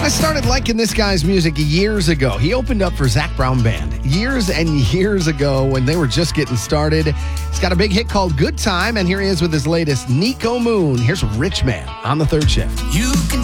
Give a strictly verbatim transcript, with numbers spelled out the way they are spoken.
I started liking this guy's music years ago. He opened up for Zac Brown Band years and years ago when they were just getting started. He's got a big hit called Good Time, and here he is with his latest, Nico Moon. Here's Rich Man on the third shift. You can